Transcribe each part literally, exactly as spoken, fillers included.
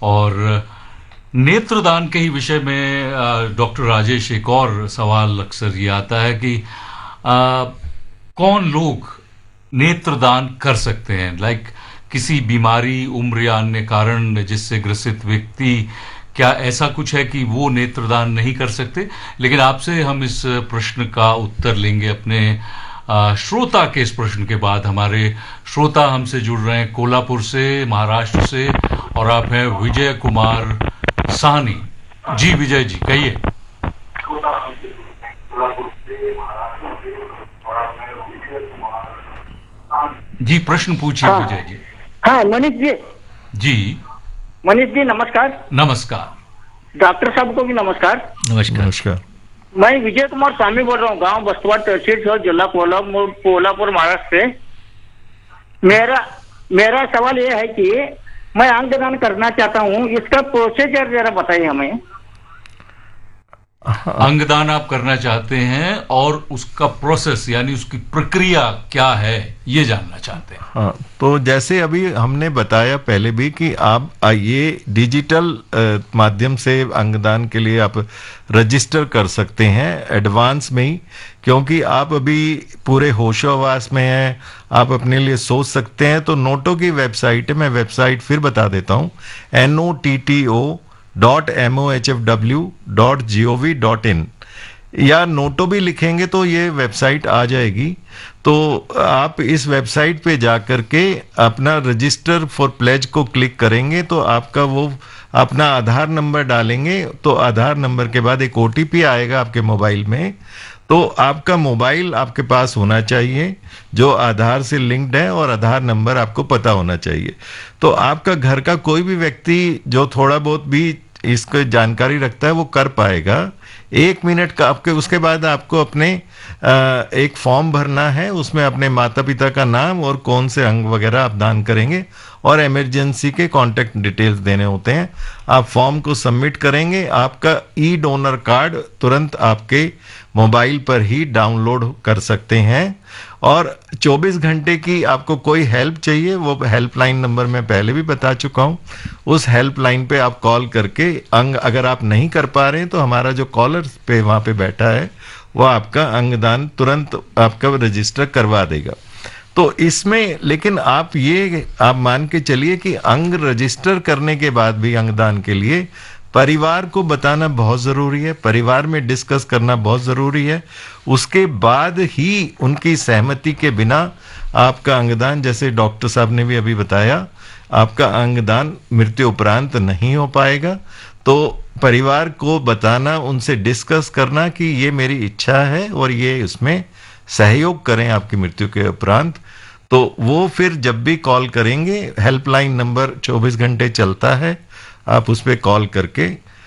और नेत्रदान के ही विषय में डॉक्टर राजेश, एक और सवाल अक्सर ये आता है कि आ, कौन लोग नेत्रदान कर सकते हैं? लाइक किसी बीमारी, उम्र या अन्य कारण जिससे ग्रसित व्यक्ति, क्या ऐसा कुछ है कि वो नेत्रदान नहीं कर सकते? लेकिन आपसे हम इस प्रश्न का उत्तर लेंगे अपने आ, श्रोता के इस प्रश्न के बाद। हमारे श्रोता हमसे जुड़ रहे हैं कोल्हापुर से, महाराष्ट्र से, और आप हैं विजय कुमार साहनी। जी विजय जी, कहिए। जी प्रश्न पूछिए। हाँ, विजय जी। हाँ मनीष जी। जी मनीष जी नमस्कार। नमस्कार। डॉक्टर साहब को भी नमस्कार। नमस्कार नमस्कार। मैं विजय कुमार स्वामी बोल रहा हूँ, गांव बस्तवाड़, तहसील और जिला कोल्हापुर, कोल्हापुर महाराष्ट्र से। मेरा मेरा सवाल ये है कि मैं अंगदान करना चाहता हूँ, इसका प्रोसीजर जरा बताइए हमें। अंगदान आप करना चाहते हैं और उसका प्रोसेस यानी उसकी प्रक्रिया क्या है ये जानना चाहते हैं। हाँ, तो जैसे अभी हमने बताया पहले भी कि आप ये डिजिटल माध्यम से अंगदान के लिए आप रजिस्टर कर सकते हैं एडवांस में ही, क्योंकि आप अभी पूरे होशोहवास में हैं, आप अपने लिए सोच सकते हैं। तो नोटो की वेबसाइट है, मैं वेबसाइट फिर बता देता हूँ, N O T T O dot M O H F W dot G O V dot in, या नोटो भी लिखेंगे तो ये वेबसाइट आ जाएगी। तो आप इस वेबसाइट पे जा करके अपना रजिस्टर फॉर प्लेज को क्लिक करेंगे तो आपका वो अपना आधार नंबर डालेंगे, तो आधार नंबर के बाद एक ओ टी पी आएगा आपके मोबाइल में। तो आपका मोबाइल आपके पास होना चाहिए जो आधार से लिंक्ड है, और आधार नंबर आपको पता होना चाहिए। तो आपका घर का कोई भी व्यक्ति जो थोड़ा बहुत भी इसको जानकारी रखता है वो कर पाएगा। एक मिनट का आपके, उसके बाद आपको अपने आ, एक फॉर्म भरना है, उसमें अपने माता पिता का नाम और कौन से अंग वगैरह आप दान करेंगे और इमरजेंसी के कॉन्टेक्ट डिटेल्स देने होते हैं। आप फॉर्म को सबमिट करेंगे, आपका ई डोनर कार्ड तुरंत आपके मोबाइल पर ही डाउनलोड कर सकते हैं। और चौबीस घंटे की आपको कोई हेल्प चाहिए, वो हेल्पलाइन नंबर मैं पहले भी बता चुका हूँ, उस हेल्पलाइन पे आप कॉल करके अंग अगर आप नहीं कर पा रहे हैं तो हमारा जो कॉलर पे वहाँ पे बैठा है वो आपका अंगदान तुरंत आपका रजिस्टर करवा देगा। तो इसमें लेकिन आप ये आप मान के चलिए कि अंग रजिस्टर करने के बाद भी अंगदान के लिए परिवार को बताना बहुत ज़रूरी है, परिवार में डिस्कस करना बहुत ज़रूरी है। उसके बाद ही उनकी सहमति के बिना आपका अंगदान, जैसे डॉक्टर साहब ने भी अभी बताया, आपका अंगदान मृत्यु उपरांत नहीं हो पाएगा। तो परिवार को बताना, उनसे डिस्कस करना कि ये मेरी इच्छा है और ये उसमें सहयोग करें आपकी मृत्यु के उपरांत। तो वो फिर जब भी कॉल करेंगे, हेल्पलाइन नंबर चौबीस घंटे चलता है, आप उस पर कॉल करके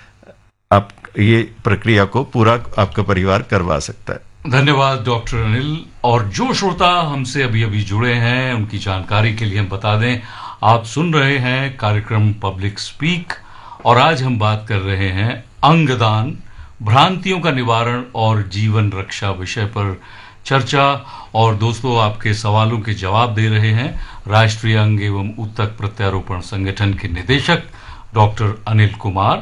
आप ये प्रक्रिया को पूरा आपका परिवार करवा सकता है। धन्यवाद डॉक्टर अनिल। और जो श्रोता हमसे अभी अभी जुड़े हैं उनकी जानकारी के लिए हम बता दें, आप सुन रहे हैं कार्यक्रम पब्लिक स्पीक, और आज हम बात कर रहे हैं अंगदान, भ्रांतियों का निवारण और जीवन रक्षा विषय पर चर्चा। और दोस्तों, आपके सवालों के जवाब दे रहे हैं राष्ट्रीय अंग एवं ऊतक प्रत्यारोपण संगठन के निदेशक डॉक्टर अनिल कुमार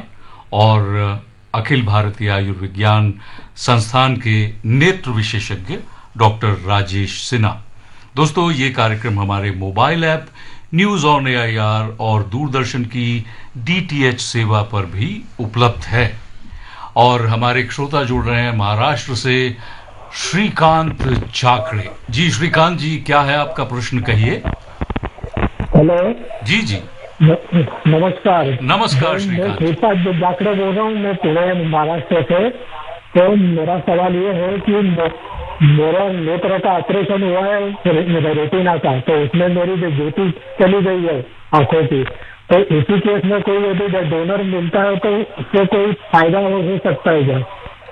और अखिल भारतीय आयुर्विज्ञान संस्थान के नेत्र विशेषज्ञ डॉक्टर राजेश सिन्हा। दोस्तों, ये कार्यक्रम हमारे mobile app news on A I R और दूरदर्शन की डी टी एच सेवा पर भी उपलब्ध है। और हमारे एक श्रोता जुड़ रहे हैं महाराष्ट्र से, श्रीकांत चाकड़े। जी श्रीकांत जी, क्या है आपका प्रश्न, कहिए। हेलो जी जी नमस्कार। नमस्कार श्रीकांत। मैं श्रीकांत जाकड़े बोल रहा हूँ, मैं पुणे महाराष्ट्र से। तो मेरा सवाल ये है कि मेरा नेत्र का ऑपरेशन हुआ है रेटिना का, तो उसमें मेरी जो ज्योति चली गई है आंखों की, तो इसी केस में कोई यदि डोनर मिलता है तो उससे कोई फायदा हो सकता है क्या,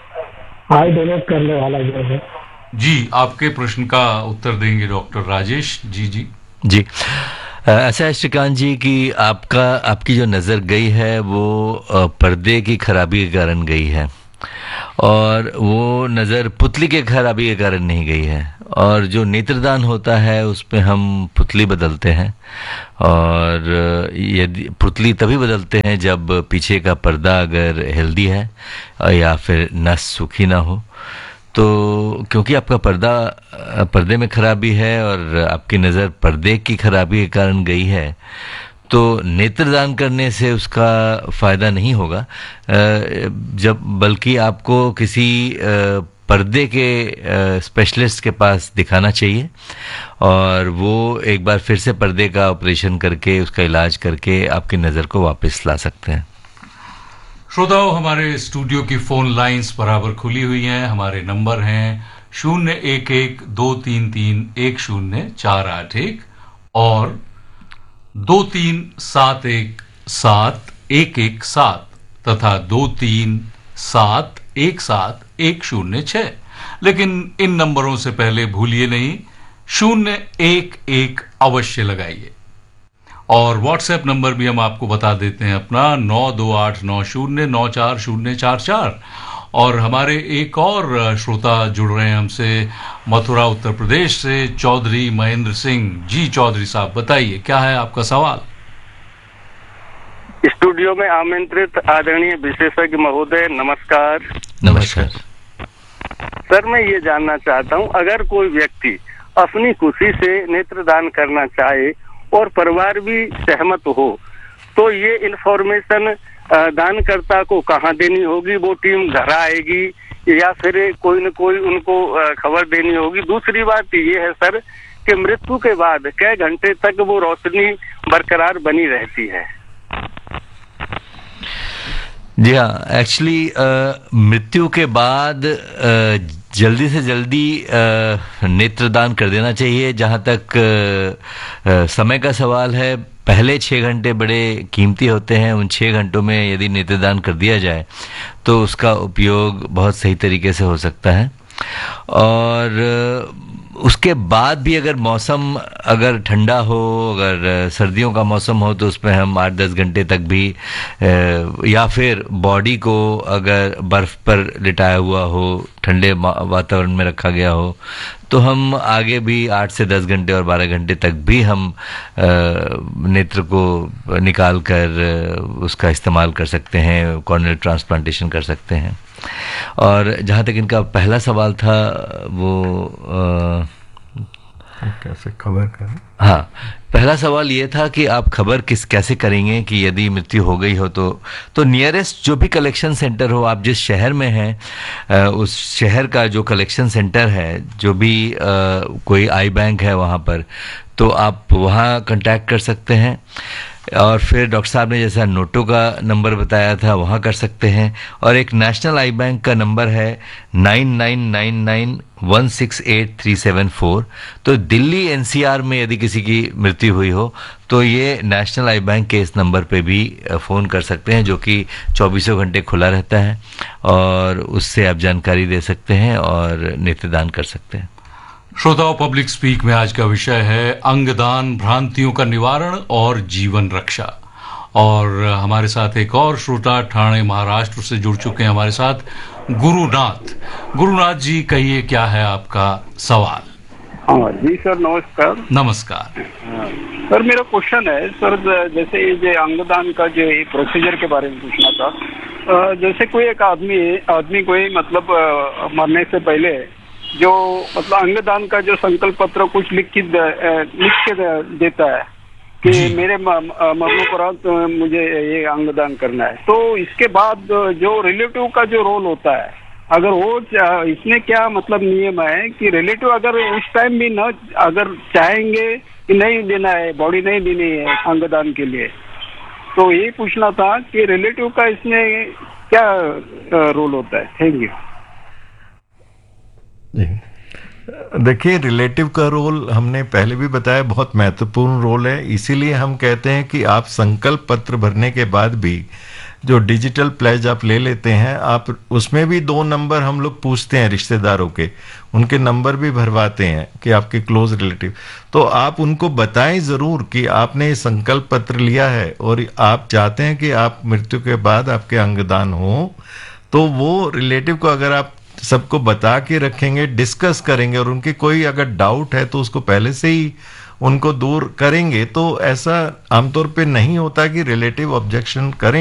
आई डोनेट करने वाला जो है? जी, आपके प्रश्न का उत्तर देंगे डॉक्टर राजेश। जी जी जी ऐसा है श्रीकांत जी कि आपका आपकी जो नज़र गई है वो पर्दे की खराबी के कारण गई है, और वो नज़र पुतली के खराबी के कारण नहीं गई है। और जो नेत्रदान होता है उसमें हम पुतली बदलते हैं, और यदि पुतली तभी बदलते हैं जब पीछे का पर्दा अगर हेल्दी है या फिर नस सूखी ना हो। तो क्योंकि आपका पर्दा पर्दे में खराबी है और आपकी नज़र पर्दे की खराबी के कारण गई है, तो नेत्रदान करने से उसका फ़ायदा नहीं होगा, जब बल्कि आपको किसी पर्दे के स्पेशलिस्ट के पास दिखाना चाहिए, और वो एक बार फिर से पर्दे का ऑपरेशन करके उसका इलाज करके आपकी नज़र को वापस ला सकते हैं। श्रोताओं, हमारे स्टूडियो की फोन लाइंस बराबर खुली हुई हैं। हमारे नंबर हैं शून्य एक एक दो तीन तीन एक शून्य चार आठ एक और दो तीन सात एक सात एक एक सात तथा दो तीन सात एक सात एक शून्य छह। लेकिन इन नंबरों से पहले भूलिए नहीं, शून्य एक एक अवश्य लगाइए। और व्हाट्सएप नंबर भी हम आपको बता देते हैं अपना, नौ दो आठ नौ शून्य नौ चार शून्य चार चार। और हमारे एक और श्रोता जुड़ रहे हैं हमसे मथुरा उत्तर प्रदेश से, चौधरी महेंद्र सिंह जी। चौधरी साहब, बताइए क्या है आपका सवाल। स्टूडियो में आमंत्रित आदरणीय विशेषज्ञ महोदय, नमस्कार। नमस्कार सर, मैं ये जानना चाहता हूँ, अगर कोई व्यक्ति अपनी खुशी से नेत्रदान करना चाहे और परिवार भी सहमत हो, तो ये इन्फॉर्मेशन दानकर्ता को कहाँ देनी होगी? वो टीम घर आएगी या फिर कोई न कोई उनको खबर देनी होगी? दूसरी बात ये है सर कि मृत्यु के बाद कई घंटे तक वो रोशनी बरकरार बनी रहती है? जी हाँ, एक्चुअली मृत्यु के बाद uh, जल्दी से जल्दी नेत्रदान कर देना चाहिए। जहाँ तक आ, समय का सवाल है, पहले छः घंटे बड़े कीमती होते हैं। उन छः घंटों में यदि नेत्रदान कर दिया जाए तो उसका उपयोग बहुत सही तरीके से हो सकता है। और उसके बाद भी अगर मौसम अगर ठंडा हो, अगर सर्दियों का मौसम हो, तो उसमें हम आठ दस घंटे तक भी, या फिर बॉडी को अगर बर्फ़ पर लिटाया हुआ हो, ठंडे वातावरण में रखा गया हो, तो हम आगे भी आठ से दस घंटे और बारह घंटे तक भी हम नेत्र को निकाल कर उसका इस्तेमाल कर सकते हैं, कॉर्नियल ट्रांसप्लांटेशन कर सकते हैं। और जहाँ तक इनका पहला सवाल था, वो आ, कैसे खबर करें? हाँ, पहला सवाल ये था कि आप खबर किस कैसे करेंगे कि यदि मृत्यु हो गई हो तो तो नियरेस्ट जो भी कलेक्शन सेंटर हो, आप जिस शहर में हैं उस शहर का जो कलेक्शन सेंटर है, जो भी आ, कोई आई बैंक है वहाँ पर, तो आप वहाँ कांटेक्ट कर सकते हैं। और फिर डॉक्टर साहब ने जैसा नोटो का नंबर बताया था, वहाँ कर सकते हैं। और एक नेशनल आई बैंक का नंबर है nine nine nine nine one six eight three seven four. तो दिल्ली एनसीआर में यदि किसी की मृत्यु हुई हो तो ये नेशनल आई बैंक के इस नंबर पे भी फ़ोन कर सकते हैं, जो कि चौबीसों घंटे खुला रहता है, और उससे आप जानकारी दे सकते हैं और नेत्रदान कर सकते हैं। श्रोताओं, पब्लिक स्पीक में आज का विषय है अंगदान, भ्रांतियों का निवारण और जीवन रक्षा। और हमारे साथ एक और श्रोता ठाणे महाराष्ट्र से जुड़ चुके हैं हमारे साथ, गुरुनाथ। गुरुनाथ जी, कहिए क्या है आपका सवाल। हाँ जी सर, नमस्कार। नमस्कार सर, मेरा क्वेश्चन है सर, जैसे ये अंगदान का जो प्रोसीजर के बारे में पूछना था। जैसे कोई एक आदमी आदमी कोई मतलब मरने से पहले जो मतलब अंगदान का जो संकल्प पत्र कुछ लिख के लिख के देता है कि मेरे मरणोपरांत मुझे ये अंगदान करना है, तो इसके बाद जो रिलेटिव का जो रोल होता है, अगर वो इसमें क्या मतलब नियम है कि रिलेटिव अगर उस टाइम भी न अगर चाहेंगे कि नहीं देना है, बॉडी नहीं देनी है अंगदान के लिए, तो ये पूछना था कि रिलेटिव का इसमें क्या रोल होता है। Thank you. देखिए, रिलेटिव का रोल हमने पहले भी बताया, बहुत महत्वपूर्ण रोल है। इसीलिए हम कहते हैं कि आप संकल्प पत्र भरने के बाद भी जो डिजिटल प्लेज आप ले लेते हैं, आप उसमें भी दो नंबर हम लोग पूछते हैं रिश्तेदारों के, उनके नंबर भी भरवाते हैं कि आपके क्लोज रिलेटिव, तो आप उनको बताएं ज़रूर कि आपने ये संकल्प पत्र लिया है और आप चाहते हैं कि आप मृत्यु के बाद आपके अंगदान हो। तो वो रिलेटिव को अगर आप सबको बता के रखेंगे, डिस्कस करेंगे और उनके कोई अगर डाउट है तो उसको पहले से ही उनको दूर करेंगे, तो ऐसा आमतौर पे नहीं होता कि रिलेटिव ऑब्जेक्शन करें।